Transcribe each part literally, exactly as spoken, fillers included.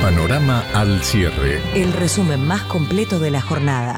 Panorama al cierre. El resumen más completo de la jornada.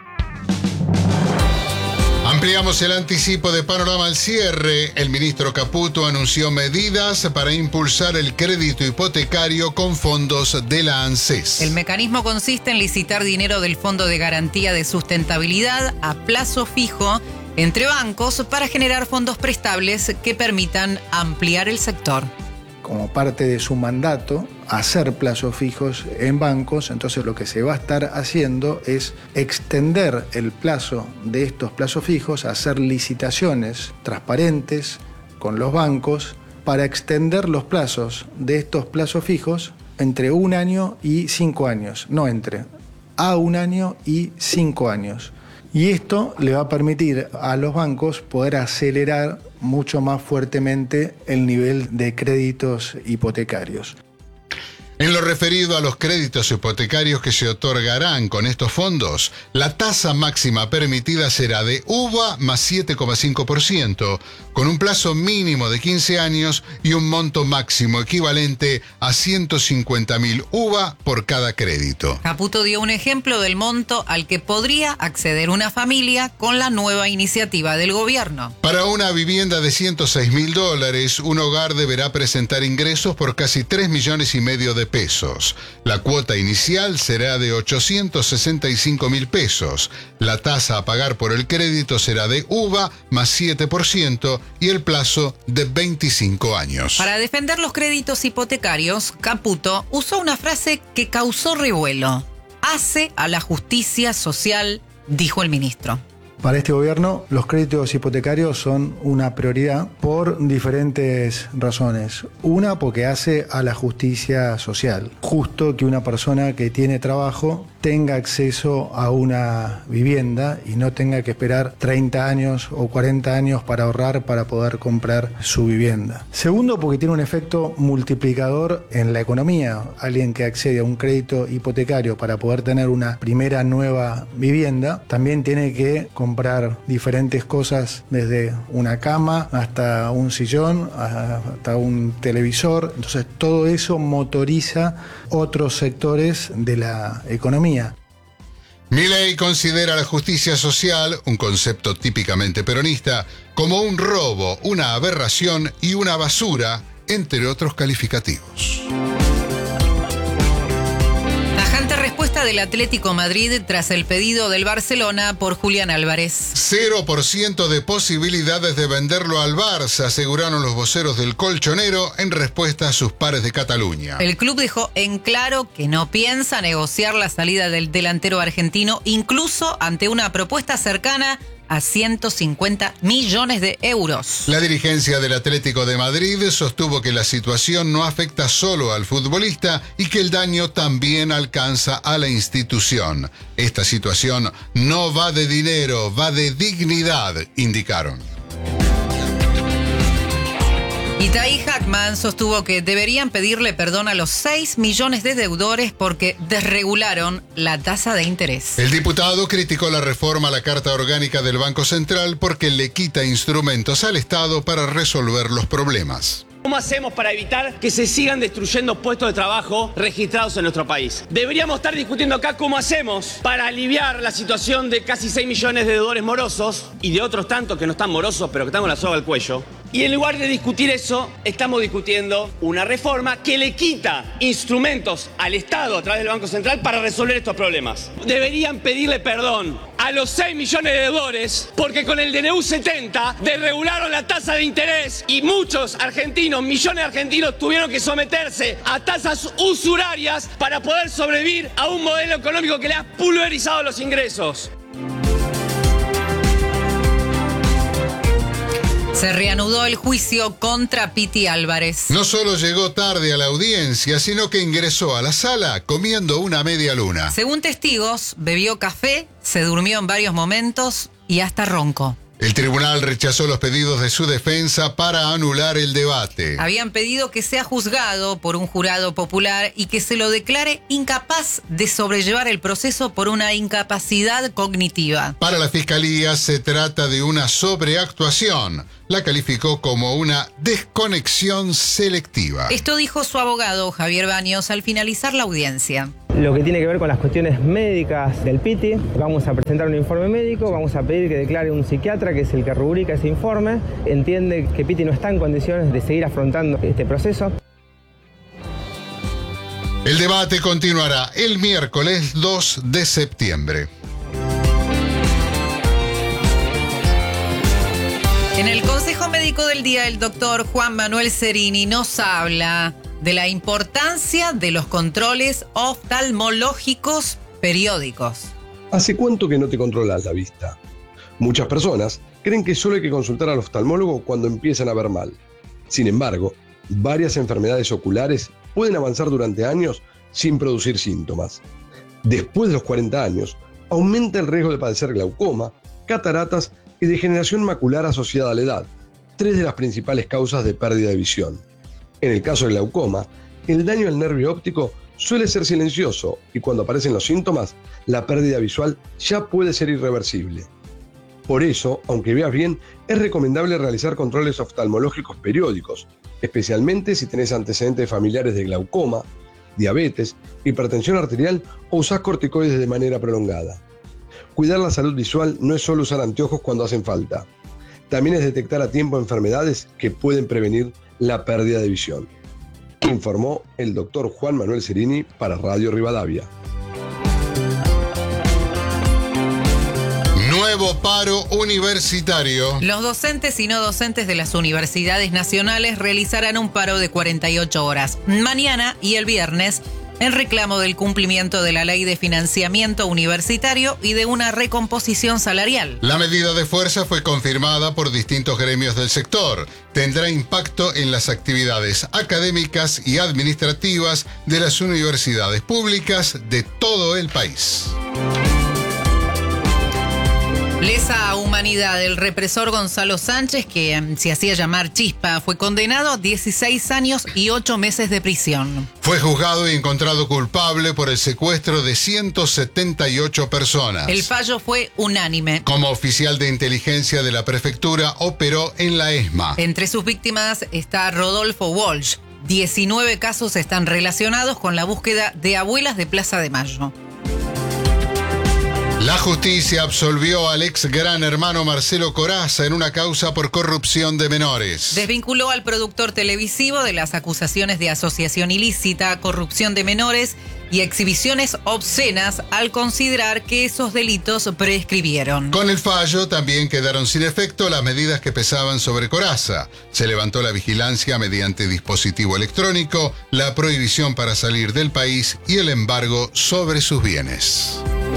Ampliamos el anticipo de Panorama al cierre. El ministro Caputo anunció medidas para impulsar el crédito hipotecario con fondos de la ANSES. El mecanismo consiste en licitar dinero del Fondo de Garantía de Sustentabilidad a plazo fijo entre bancos para generar fondos prestables que permitan ampliar el sector. Como parte de su mandato, hacer plazos fijos en bancos, entonces lo que se va a estar haciendo es extender el plazo de estos plazos fijos, hacer licitaciones transparentes con los bancos para extender los plazos de estos plazos fijos entre un año y cinco años, no entre, a un año y cinco años. Y esto le va a permitir a los bancos poder acelerar mucho más fuertemente el nivel de créditos hipotecarios. En lo referido a los créditos hipotecarios que se otorgarán con estos fondos, la tasa máxima permitida será de U V A más siete coma cinco por ciento, con un plazo mínimo de quince años y un monto máximo equivalente a ciento cincuenta mil U V A por cada crédito. Caputo dio un ejemplo del monto al que podría acceder una familia con la nueva iniciativa del gobierno. Para una vivienda de ciento seis mil dólares, un hogar deberá presentar ingresos por casi tres millones y medio de pesos. La cuota inicial será de ochocientos sesenta y cinco mil pesos. La tasa a pagar por el crédito será de U V A más siete por ciento y el plazo de veinticinco años. Para defender los créditos hipotecarios, Caputo usó una frase que causó revuelo. Hace a la justicia social, dijo el ministro. Para este gobierno, los créditos hipotecarios son una prioridad por diferentes razones. Una, porque hace a la justicia social. Justo que una persona que tiene trabajo tenga acceso a una vivienda y no tenga que esperar treinta años o cuarenta años para ahorrar para poder comprar su vivienda. Segundo, porque tiene un efecto multiplicador en la economía. Alguien que accede a un crédito hipotecario para poder tener una primera nueva vivienda, también tiene que comprar diferentes cosas, desde una cama hasta un sillón, hasta un televisor. Entonces todo eso motoriza otros sectores de la economía. Milei considera la justicia social, un concepto típicamente peronista, como un robo, una aberración y una basura, entre otros calificativos. Tajante respuesta del Atlético Madrid tras el pedido del Barcelona por Julián Álvarez. Cero por ciento de posibilidades de venderlo al Barça, aseguraron los voceros del colchonero en respuesta a sus pares de Cataluña. El club dejó en claro que no piensa negociar la salida del delantero argentino, incluso ante una propuesta cercana a ciento cincuenta millones de euros. La dirigencia del Atlético de Madrid sostuvo que la situación no afecta solo al futbolista y que el daño también alcanza a la institución. Esta situación no va de dinero, va de dignidad, indicaron. Itaí Hackman sostuvo que deberían pedirle perdón a los seis millones de deudores porque desregularon la tasa de interés. El diputado criticó la reforma a la Carta Orgánica del Banco Central porque le quita instrumentos al Estado para resolver los problemas. ¿Cómo hacemos para evitar que se sigan destruyendo puestos de trabajo registrados en nuestro país? Deberíamos estar discutiendo acá cómo hacemos para aliviar la situación de casi seis millones de deudores morosos y de otros tantos que no están morosos pero que están con la soga al cuello. Y en lugar de discutir eso, estamos discutiendo una reforma que le quita instrumentos al Estado a través del Banco Central para resolver estos problemas. Deberían pedirle perdón a los seis millones de deudores porque con el D N U setenta desregularon la tasa de interés y muchos argentinos, millones de argentinos tuvieron que someterse a tasas usurarias para poder sobrevivir a un modelo económico que le ha pulverizado los ingresos. Se reanudó el juicio contra Piti Álvarez. No solo llegó tarde a la audiencia, sino que ingresó a la sala comiendo una media luna. Según testigos, bebió café, se durmió en varios momentos y hasta roncó. El tribunal rechazó los pedidos de su defensa para anular el debate. Habían pedido que sea juzgado por un jurado popular y que se lo declare incapaz de sobrellevar el proceso por una incapacidad cognitiva. Para la Fiscalía se trata de una sobreactuación. La calificó como una desconexión selectiva. Esto dijo su abogado Javier Baños al finalizar la audiencia. Lo que tiene que ver con las cuestiones médicas del Piti, vamos a presentar un informe médico, vamos a pedir que declare un psiquiatra, que es el que rubrica ese informe, entiende que Piti no está en condiciones de seguir afrontando este proceso. El debate continuará el miércoles dos de septiembre. En el Consejo Médico del Día, el doctor Juan Manuel Cerini nos habla de la importancia de los controles oftalmológicos periódicos. ¿Hace cuánto que no te controlas la vista? Muchas personas creen que solo hay que consultar al oftalmólogo cuando empiezan a ver mal. Sin embargo, varias enfermedades oculares pueden avanzar durante años sin producir síntomas. Después de los cuarenta años, aumenta el riesgo de padecer glaucoma, cataratas y degeneración macular asociada a la edad, tres de las principales causas de pérdida de visión. En el caso del glaucoma, el daño al nervio óptico suele ser silencioso y cuando aparecen los síntomas, la pérdida visual ya puede ser irreversible. Por eso, aunque veas bien, es recomendable realizar controles oftalmológicos periódicos, especialmente si tenés antecedentes familiares de glaucoma, diabetes, hipertensión arterial o usás corticoides de manera prolongada. Cuidar la salud visual no es solo usar anteojos cuando hacen falta. También es detectar a tiempo enfermedades que pueden prevenir la pérdida de visión. Informó el doctor Juan Manuel Cerini para Radio Rivadavia. Nuevo paro universitario. Los docentes y no docentes de las universidades nacionales realizarán un paro de cuarenta y ocho horas mañana y el viernes en reclamo del cumplimiento de la ley de financiamiento universitario y de una recomposición salarial. La medida de fuerza fue confirmada por distintos gremios del sector. Tendrá impacto en las actividades académicas y administrativas de las universidades públicas de todo el país. Lesa humanidad. El represor Gonzalo Sánchez, que um, se hacía llamar Chispa, fue condenado a dieciséis años y ocho meses de prisión. Fue juzgado y encontrado culpable por el secuestro de ciento setenta y ocho personas. El fallo fue unánime. Como oficial de inteligencia de la prefectura, operó en la ESMA. Entre sus víctimas está Rodolfo Walsh. diecinueve casos están relacionados con la búsqueda de abuelas de Plaza de Mayo. La justicia absolvió al ex gran hermano Marcelo Corazza en una causa por corrupción de menores. Desvinculó al productor televisivo de las acusaciones de asociación ilícita, corrupción de menores y exhibiciones obscenas al considerar que esos delitos prescribieron. Con el fallo también quedaron sin efecto las medidas que pesaban sobre Corazza. Se levantó la vigilancia mediante dispositivo electrónico, la prohibición para salir del país y el embargo sobre sus bienes.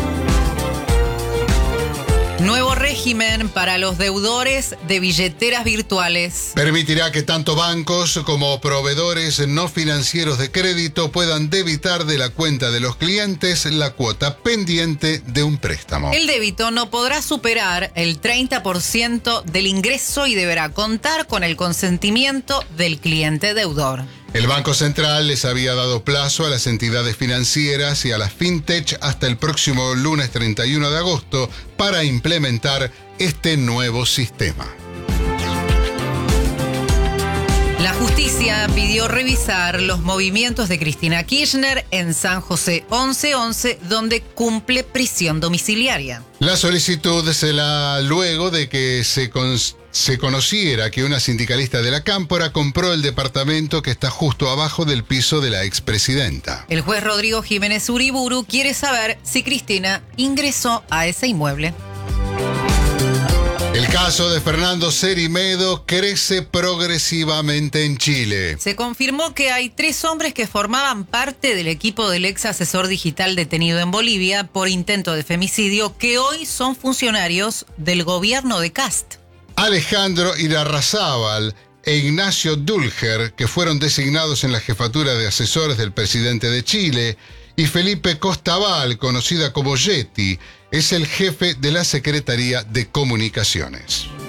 Nuevo régimen para los deudores de billeteras virtuales. Permitirá que tanto bancos como proveedores no financieros de crédito puedan debitar de la cuenta de los clientes la cuota pendiente de un préstamo. El débito no podrá superar el treinta por ciento del ingreso y deberá contar con el consentimiento del cliente deudor. El Banco Central les había dado plazo a las entidades financieras y a las fintech hasta el próximo lunes treinta y uno de agosto para implementar este nuevo sistema. La justicia pidió revisar los movimientos de Cristina Kirchner en San José once once, donde cumple prisión domiciliaria. La solicitud se la luego de que se cons- se conociera que una sindicalista de la Cámpora compró el departamento que está justo abajo del piso de la expresidenta. El juez Rodrigo Jiménez Uriburu quiere saber si Cristina ingresó a ese inmueble. El caso de Fernando Cerimedo crece progresivamente en Chile. Se confirmó que hay tres hombres que formaban parte del equipo del ex asesor digital detenido en Bolivia por intento de femicidio, que hoy son funcionarios del gobierno de Cast. Alejandro Irarrázaval e Ignacio Dulger, que fueron designados en la jefatura de asesores del presidente de Chile, y Felipe Costaval, conocida como Yeti, es el jefe de la Secretaría de Comunicaciones.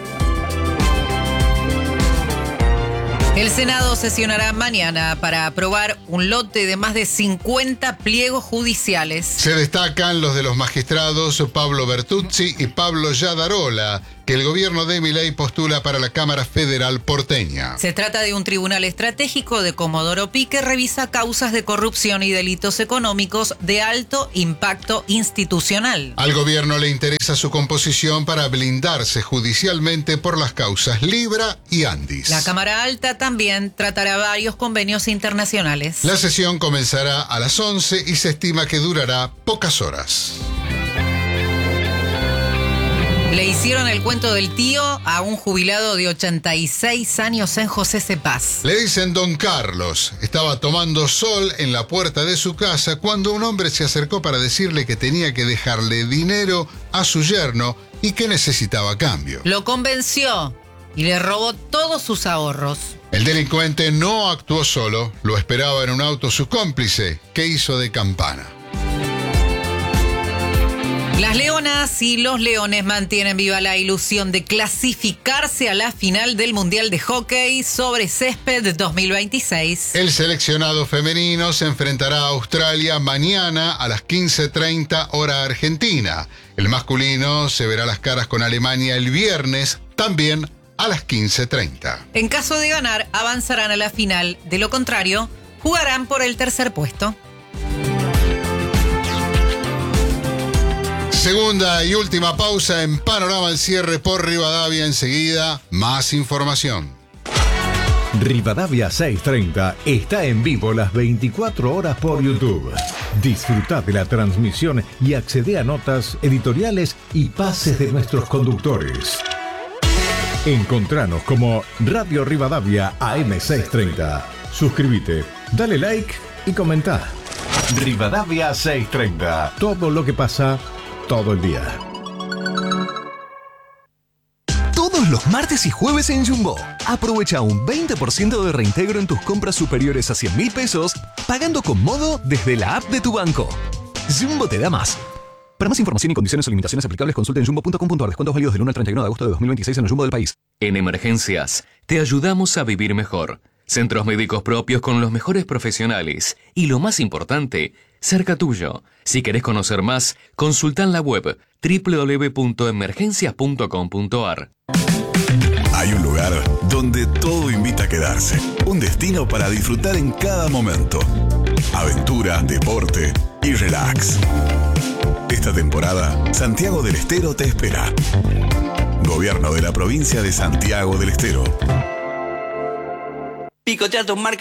El Senado sesionará mañana para aprobar un lote de más de cincuenta pliegos judiciales. Se destacan los de los magistrados Pablo Bertuzzi y Pablo Yadarola, que el gobierno de Milei postula para la Cámara Federal porteña. Se trata de un tribunal estratégico de Comodoro Pi que revisa causas de corrupción y delitos económicos de alto impacto institucional. Al gobierno le interesa su composición para blindarse judicialmente por las causas Libra y Andis. La Cámara Alta también tratará varios convenios internacionales. La sesión comenzará a las once y se estima que durará pocas horas. Le hicieron el cuento del tío a un jubilado de ochenta y seis años en José Cepaz. Le dicen Don Carlos. Estaba tomando sol en la puerta de su casa cuando un hombre se acercó para decirle que tenía que dejarle dinero a su yerno y que necesitaba cambio. Lo convenció y le robó todos sus ahorros. El delincuente no actuó solo, lo esperaba en un auto su cómplice, que hizo de campana. Las leonas y los leones mantienen viva la ilusión de clasificarse a la final del Mundial de Hockey sobre Césped dos mil veintiséis. El seleccionado femenino se enfrentará a Australia mañana a las quince treinta hora argentina. El masculino se verá las caras con Alemania el viernes, también a las quince treinta. En caso de ganar, avanzarán a la final. De lo contrario, jugarán por el tercer puesto. Segunda y última pausa en Panorama al Cierre por Rivadavia. Enseguida, más información. Rivadavia seiscientos treinta está en vivo las veinticuatro horas por YouTube. Disfruta de la transmisión y accede a notas, editoriales y pases de nuestros conductores. Encontranos como Radio Rivadavia A M seiscientos treinta. Suscríbete, dale like y comenta. Rivadavia seiscientos treinta. Todo lo que pasa todo el día. Todos los martes y jueves en Jumbo. Aprovecha un veinte por ciento de reintegro en tus compras superiores a cien mil pesos, pagando con Modo desde la app de tu banco. Jumbo te da más. Para más información y condiciones o limitaciones aplicables, consulta en jumbo punto com punto a r. Descuentos válidos del uno al treinta y uno de agosto de dos mil veintiséis en el Jumbo del país. En emergencias, te ayudamos a vivir mejor. Centros médicos propios con los mejores profesionales. Y lo más importante, cerca tuyo. Si querés conocer más, consulta en la web doble u doble u doble u punto emergencias punto com punto a r. Hay un lugar donde todo invita a quedarse. Un destino para disfrutar en cada momento. Aventura, deporte y relax. Esta temporada, Santiago del Estero te espera. Gobierno de la provincia de Santiago del Estero. Picotear tus marcas